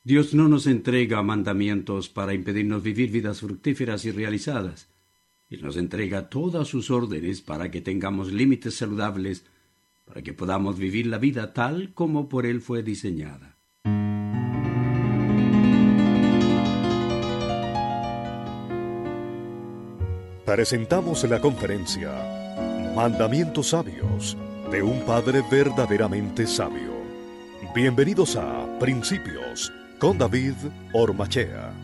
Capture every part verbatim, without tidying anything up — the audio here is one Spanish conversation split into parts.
Dios no nos entrega mandamientos para impedirnos vivir vidas fructíferas y realizadas. Él nos entrega todas sus órdenes para que tengamos límites saludables, para que podamos vivir la vida tal como por Él fue diseñada. Presentamos la conferencia Mandamientos Sabios, de un Padre verdaderamente sabio. Bienvenidos a Principios, con David Ormachea.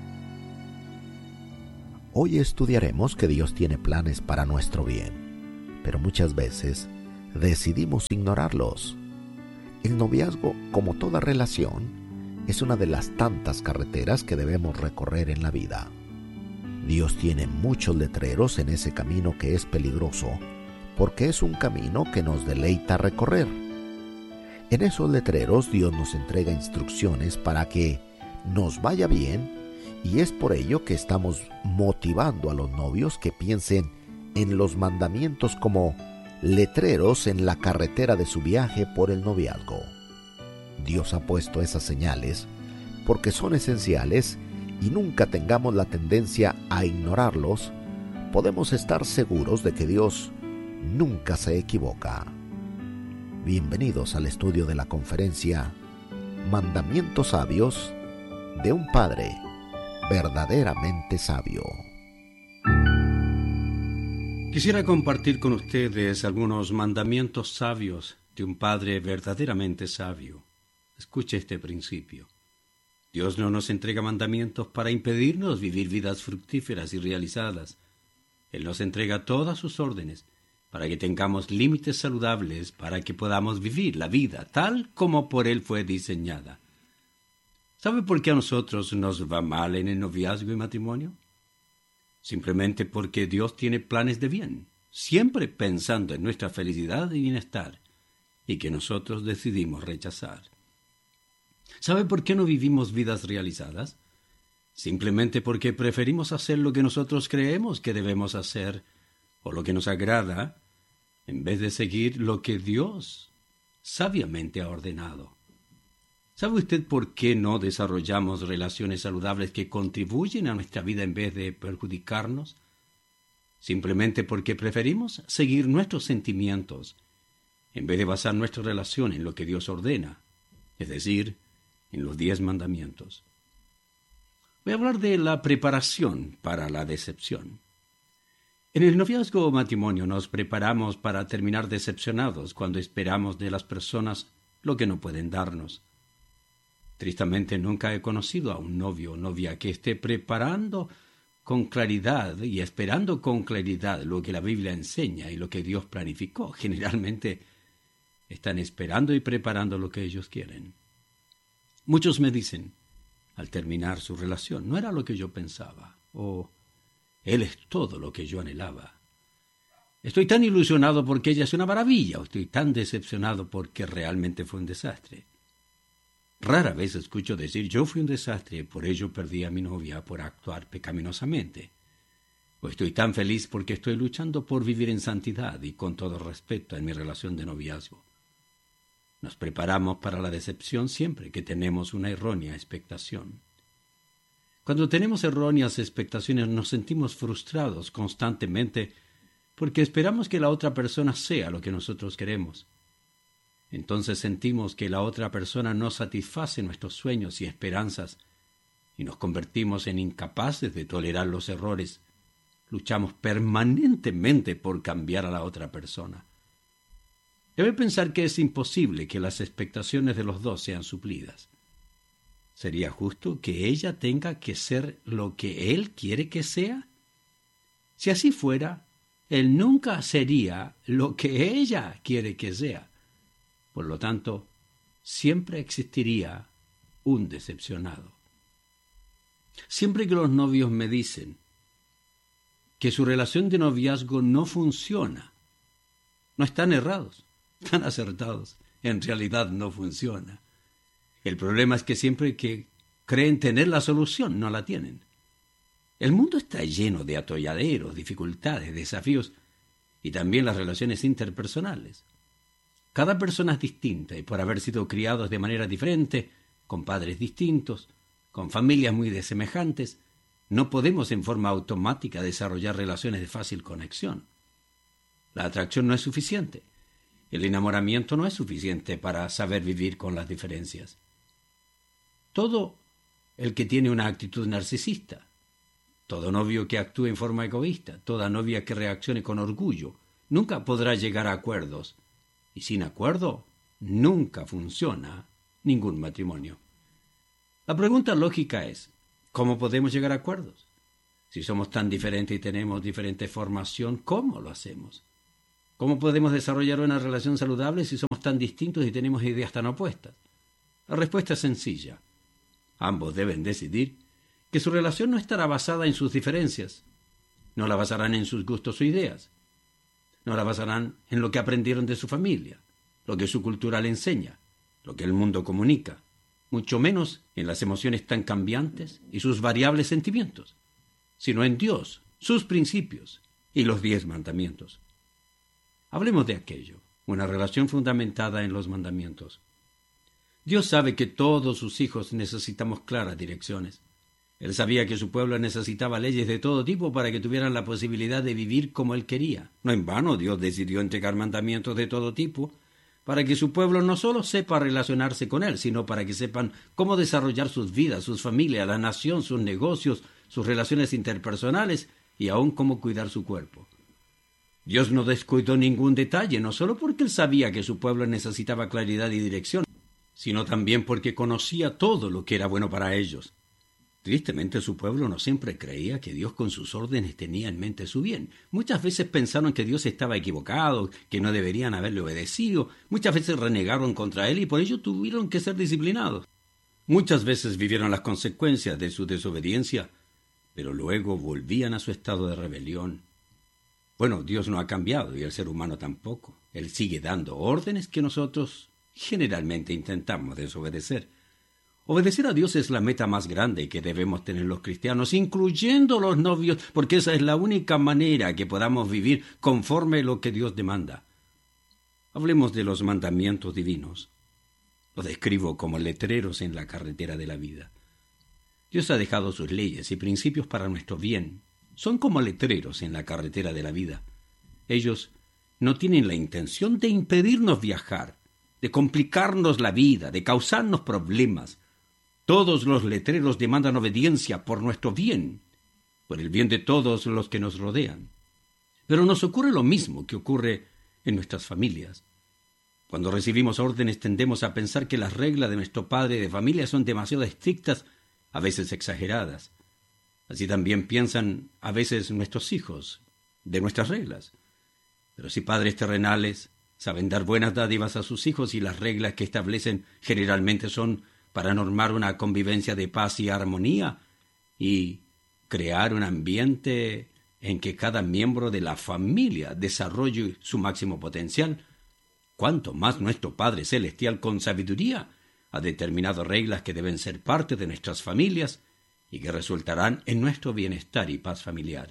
Hoy estudiaremos que Dios tiene planes para nuestro bien, pero muchas veces decidimos ignorarlos. El noviazgo, como toda relación, es una de las tantas carreteras que debemos recorrer en la vida. Dios tiene muchos letreros en ese camino que es peligroso, porque es un camino que nos deleita recorrer. En esos letreros Dios nos entrega instrucciones para que nos vaya bien, y es por ello que estamos motivando a los novios que piensen en los mandamientos como letreros en la carretera de su viaje por el noviazgo. Dios ha puesto esas señales porque son esenciales, y nunca tengamos la tendencia a ignorarlos, podemos estar seguros de que Dios nunca se equivoca. Bienvenidos al estudio de la conferencia Mandamientos Sabios, de un Padre verdaderamente sabio. Quisiera compartir con ustedes algunos mandamientos sabios de un Padre verdaderamente sabio. Escuche este principio. Dios no nos entrega mandamientos para impedirnos vivir vidas fructíferas y realizadas. Él nos entrega todas sus órdenes para que tengamos límites saludables, para que podamos vivir la vida tal como por Él fue diseñada. ¿Sabe por qué a nosotros nos va mal en el noviazgo y matrimonio? Simplemente porque Dios tiene planes de bien, siempre pensando en nuestra felicidad y bienestar, y que nosotros decidimos rechazar. ¿Sabe por qué no vivimos vidas realizadas? Simplemente porque preferimos hacer lo que nosotros creemos que debemos hacer, o lo que nos agrada, en vez de seguir lo que Dios sabiamente ha ordenado. ¿Sabe usted por qué no desarrollamos relaciones saludables que contribuyen a nuestra vida en vez de perjudicarnos? Simplemente porque preferimos seguir nuestros sentimientos, en vez de basar nuestra relación en lo que Dios ordena, es decir, en los diez mandamientos. Voy a hablar de la preparación para la decepción. En el noviazgo o matrimonio nos preparamos para terminar decepcionados cuando esperamos de las personas lo que no pueden darnos. Tristemente nunca he conocido a un novio o novia que esté preparando con claridad y esperando con claridad lo que la Biblia enseña y lo que Dios planificó. Generalmente están esperando y preparando lo que ellos quieren. Muchos me dicen, al terminar su relación, no era lo que yo pensaba, o él es todo lo que yo anhelaba. Estoy tan ilusionado porque ella es una maravilla, o estoy tan decepcionado porque realmente fue un desastre. Rara vez escucho decir, yo fui un desastre, por ello perdí a mi novia por actuar pecaminosamente. O estoy tan feliz porque estoy luchando por vivir en santidad y con todo respeto en mi relación de noviazgo. Nos preparamos para la decepción siempre que tenemos una errónea expectación. Cuando tenemos erróneas expectaciones nos sentimos frustrados constantemente porque esperamos que la otra persona sea lo que nosotros queremos. Entonces sentimos que la otra persona no satisface nuestros sueños y esperanzas y nos convertimos en incapaces de tolerar los errores. Luchamos permanentemente por cambiar a la otra persona. Debe pensar que es imposible que las expectaciones de los dos sean suplidas. ¿Sería justo que ella tenga que ser lo que él quiere que sea? Si así fuera, él nunca sería lo que ella quiere que sea. Por lo tanto, siempre existiría un decepcionado. Siempre que los novios me dicen que su relación de noviazgo no funciona, no están errados. Tan acertados, en realidad no funciona. El problema es que siempre que creen tener la solución, no la tienen. El mundo está lleno de atolladeros, dificultades, desafíos y también las relaciones interpersonales. Cada persona es distinta y por haber sido criados de manera diferente, con padres distintos, con familias muy desemejantes, no podemos en forma automática desarrollar relaciones de fácil conexión. La atracción no es suficiente. El enamoramiento no es suficiente para saber vivir con las diferencias. Todo el que tiene una actitud narcisista, todo novio que actúe en forma egoísta, toda novia que reaccione con orgullo, nunca podrá llegar a acuerdos. Y sin acuerdo, nunca funciona ningún matrimonio. La pregunta lógica es, ¿cómo podemos llegar a acuerdos? Si somos tan diferentes y tenemos diferente formación, ¿cómo lo hacemos? ¿Cómo podemos desarrollar una relación saludable si somos tan distintos y tenemos ideas tan opuestas? La respuesta es sencilla. Ambos deben decidir que su relación no estará basada en sus diferencias. No la basarán en sus gustos o ideas. No la basarán en lo que aprendieron de su familia, lo que su cultura le enseña, lo que el mundo comunica, mucho menos en las emociones tan cambiantes y sus variables sentimientos, sino en Dios, sus principios y los diez mandamientos. Hablemos de aquello, una relación fundamentada en los mandamientos. Dios sabe que todos sus hijos necesitamos claras direcciones. Él sabía que su pueblo necesitaba leyes de todo tipo para que tuvieran la posibilidad de vivir como Él quería. No en vano Dios decidió entregar mandamientos de todo tipo para que su pueblo no solo sepa relacionarse con Él, sino para que sepan cómo desarrollar sus vidas, sus familias, la nación, sus negocios, sus relaciones interpersonales y aún cómo cuidar su cuerpo. Dios no descuidó ningún detalle, no solo porque Él sabía que su pueblo necesitaba claridad y dirección, sino también porque conocía todo lo que era bueno para ellos. Tristemente, su pueblo no siempre creía que Dios con sus órdenes tenía en mente su bien. Muchas veces pensaron que Dios estaba equivocado, que no deberían haberle obedecido. Muchas veces renegaron contra Él y por ello tuvieron que ser disciplinados. Muchas veces vivieron las consecuencias de su desobediencia, pero luego volvían a su estado de rebelión. Bueno, Dios no ha cambiado y el ser humano tampoco. Él sigue dando órdenes que nosotros generalmente intentamos desobedecer. Obedecer a Dios es la meta más grande que debemos tener los cristianos, incluyendo los novios, porque esa es la única manera que podamos vivir conforme a lo que Dios demanda. Hablemos de los mandamientos divinos. Los describo como letreros en la carretera de la vida. Dios ha dejado sus leyes y principios para nuestro bien. Son como letreros en la carretera de la vida. Ellos no tienen la intención de impedirnos viajar, de complicarnos la vida, de causarnos problemas. Todos los letreros demandan obediencia por nuestro bien, por el bien de todos los que nos rodean. Pero nos ocurre lo mismo que ocurre en nuestras familias. Cuando recibimos órdenes tendemos a pensar que las reglas de nuestro padre de familia son demasiado estrictas, a veces exageradas. Así también piensan a veces nuestros hijos de nuestras reglas. Pero si padres terrenales saben dar buenas dádivas a sus hijos y las reglas que establecen generalmente son para normar una convivencia de paz y armonía y crear un ambiente en que cada miembro de la familia desarrolle su máximo potencial, cuánto más nuestro Padre Celestial con sabiduría ha determinado reglas que deben ser parte de nuestras familias y que resultarán en nuestro bienestar y paz familiar.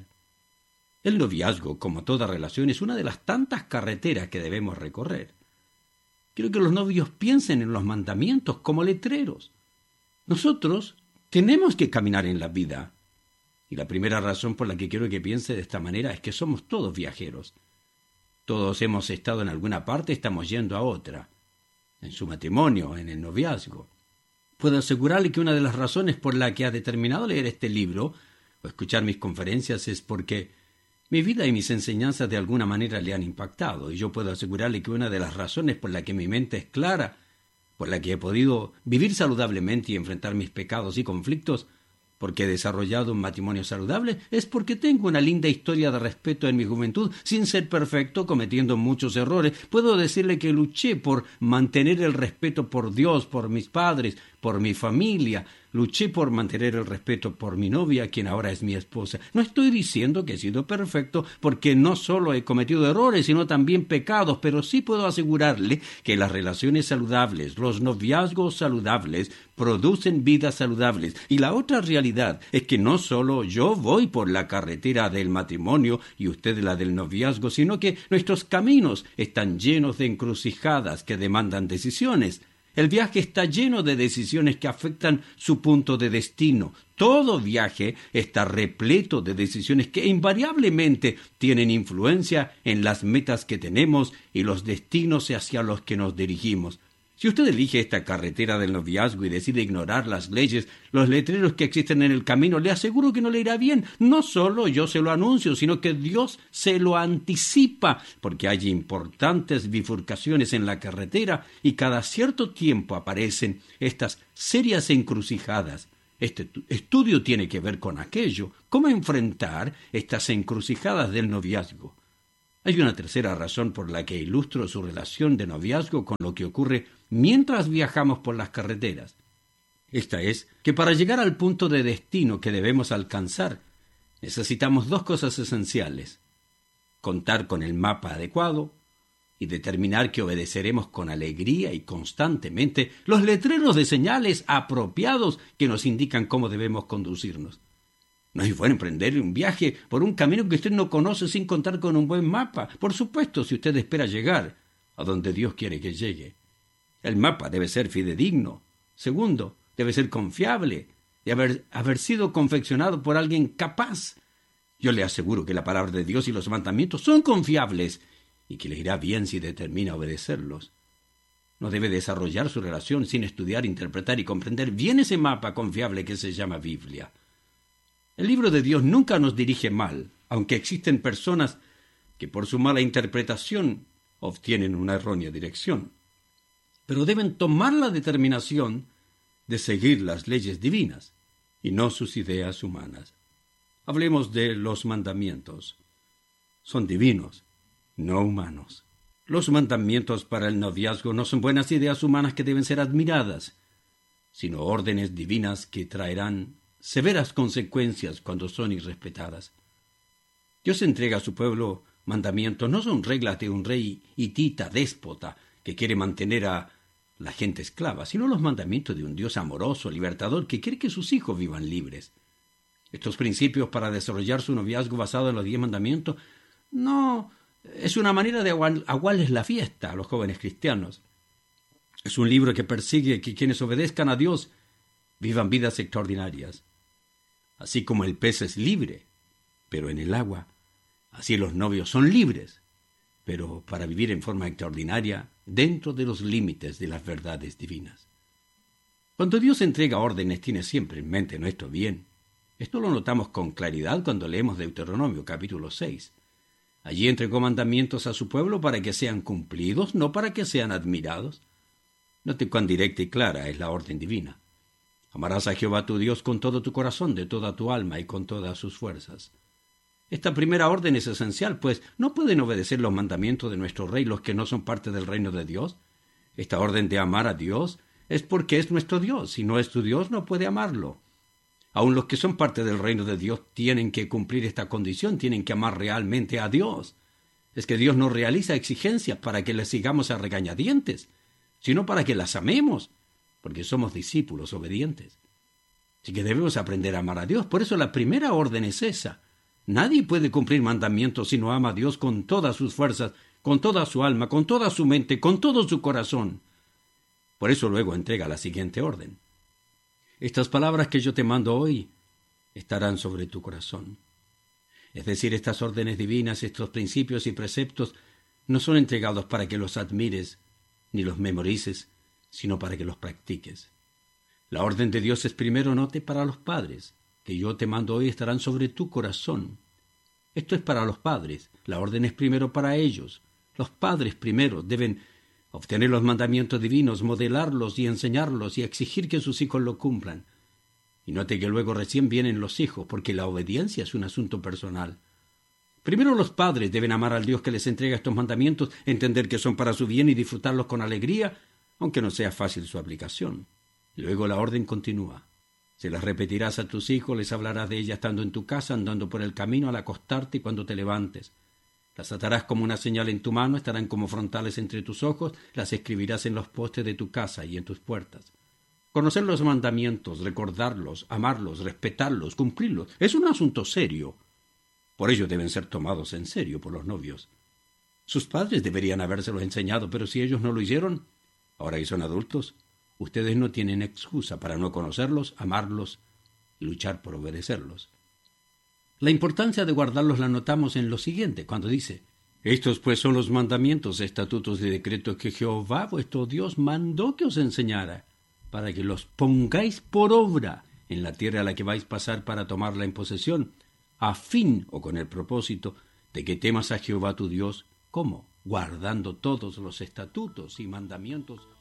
El noviazgo, como toda relación, es una de las tantas carreteras que debemos recorrer. Quiero que los novios piensen en los mandamientos como letreros. Nosotros tenemos que caminar en la vida. Y la primera razón por la que quiero que piense de esta manera es que somos todos viajeros. Todos hemos estado en alguna parte, estamos yendo a otra. En su matrimonio, en el noviazgo. Puedo asegurarle que una de las razones por la que ha determinado leer este libro o escuchar mis conferencias es porque mi vida y mis enseñanzas de alguna manera le han impactado, y yo puedo asegurarle que una de las razones por la que mi mente es clara, por la que he podido vivir saludablemente y enfrentar mis pecados y conflictos, porque he desarrollado un matrimonio saludable, es porque tengo una linda historia de respeto en mi juventud, sin ser perfecto, cometiendo muchos errores. Puedo decirle que luché por mantener el respeto por Dios, por mis padres, por mi familia. Luché por mantener el respeto por mi novia, quien ahora es mi esposa. No estoy diciendo que he sido perfecto, porque no solo he cometido errores, sino también pecados, pero sí puedo asegurarle que las relaciones saludables, los noviazgos saludables, producen vidas saludables. Y la otra realidad es que no solo yo voy por la carretera del matrimonio y usted la del noviazgo, sino que nuestros caminos están llenos de encrucijadas que demandan decisiones. El viaje está lleno de decisiones que afectan su punto de destino. Todo viaje está repleto de decisiones que invariablemente tienen influencia en las metas que tenemos y los destinos hacia los que nos dirigimos. Si usted elige esta carretera del noviazgo y decide ignorar las leyes, los letreros que existen en el camino, le aseguro que no le irá bien. No solo yo se lo anuncio, sino que Dios se lo anticipa, porque hay importantes bifurcaciones en la carretera y cada cierto tiempo aparecen estas serias encrucijadas. Este estudio tiene que ver con aquello, cómo enfrentar estas encrucijadas del noviazgo. Hay una tercera razón por la que ilustro su relación de noviazgo con lo que ocurre mientras viajamos por las carreteras. Esta es que para llegar al punto de destino que debemos alcanzar, necesitamos dos cosas esenciales: contar con el mapa adecuado y determinar que obedeceremos con alegría y constantemente los letreros de señales apropiados que nos indican cómo debemos conducirnos. No es bueno emprender un viaje por un camino que usted no conoce sin contar con un buen mapa. Por supuesto, si usted espera llegar a donde Dios quiere que llegue. El mapa debe ser fidedigno. Segundo, debe ser confiable y haber, haber sido confeccionado por alguien capaz. Yo le aseguro que la palabra de Dios y los mandamientos son confiables y que le irá bien si determina obedecerlos. No debe desarrollar su relación sin estudiar, interpretar y comprender bien ese mapa confiable que se llama Biblia. El libro de Dios nunca nos dirige mal, aunque existen personas que por su mala interpretación obtienen una errónea dirección. Pero deben tomar la determinación de seguir las leyes divinas y no sus ideas humanas. Hablemos de los mandamientos. Son divinos, no humanos. Los mandamientos para el noviazgo no son buenas ideas humanas que deben ser admiradas, sino órdenes divinas que traerán severas consecuencias cuando son irrespetadas. Dios entrega a su pueblo mandamientos, no son reglas de un rey hitita déspota que quiere mantener a la gente esclava, sino los mandamientos de un Dios amoroso, libertador, que quiere que sus hijos vivan libres. Estos principios para desarrollar su noviazgo basado en los diez mandamientos no es una manera de aguarles la fiesta a los jóvenes cristianos. Es un libro que persigue que quienes obedezcan a Dios vivan vidas extraordinarias. Así como el pez es libre, pero en el agua, así los novios son libres, pero para vivir en forma extraordinaria dentro de los límites de las verdades divinas. Cuando Dios entrega órdenes, tiene siempre en mente nuestro bien. Esto lo notamos con claridad cuando leemos Deuteronomio capítulo seis. Allí entregó mandamientos a su pueblo para que sean cumplidos, no para que sean admirados. Note cuán directa y clara es la orden divina. Amarás a Jehová tu Dios con todo tu corazón, de toda tu alma y con todas sus fuerzas. Esta primera orden es esencial, pues no pueden obedecer los mandamientos de nuestro Rey los que no son parte del reino de Dios. Esta orden de amar a Dios es porque es nuestro Dios. Si no es tu Dios, no puede amarlo. Aun los que son parte del reino de Dios tienen que cumplir esta condición, tienen que amar realmente a Dios. Es que Dios no realiza exigencias para que le sigamos a regañadientes, sino para que las amemos, porque somos discípulos obedientes. Así que debemos aprender a amar a Dios. Por eso la primera orden es esa. Nadie puede cumplir mandamientos si no ama a Dios con todas sus fuerzas, con toda su alma, con toda su mente, con todo su corazón. Por eso luego entrega la siguiente orden. Estas palabras que yo te mando hoy estarán sobre tu corazón. Es decir, estas órdenes divinas, estos principios y preceptos no son entregados para que los admires ni los memorices, sino para que los practiques. La orden de Dios es primero, note, para los padres, que yo te mando hoy estarán sobre tu corazón. Esto es para los padres. La orden es primero para ellos. Los padres primero deben obtener los mandamientos divinos, modelarlos y enseñarlos y exigir que sus hijos lo cumplan. Y note que luego recién vienen los hijos, porque la obediencia es un asunto personal. Primero los padres deben amar al Dios que les entrega estos mandamientos, entender que son para su bien y disfrutarlos con alegría, aunque no sea fácil su aplicación. Luego la orden continúa. Se las repetirás a tus hijos, les hablarás de ellas estando en tu casa, andando por el camino, al acostarte y cuando te levantes. Las atarás como una señal en tu mano, estarán como frontales entre tus ojos, las escribirás en los postes de tu casa y en tus puertas. Conocer los mandamientos, recordarlos, amarlos, respetarlos, cumplirlos, es un asunto serio. Por ello deben ser tomados en serio por los novios. Sus padres deberían habérselos enseñado, pero si ellos no lo hicieron, ahora que son adultos, Ustedes no tienen excusa para no conocerlos, amarlos y luchar por obedecerlos. La importancia de guardarlos la notamos en lo siguiente, cuando dice: estos pues son los mandamientos, estatutos y decretos que Jehová vuestro Dios mandó que os enseñara, para que los pongáis por obra en la tierra a la que vais a pasar para tomarla en posesión, a fin o con el propósito de que temas a Jehová tu Dios. ¿Cómo? Guardando todos los estatutos y mandamientos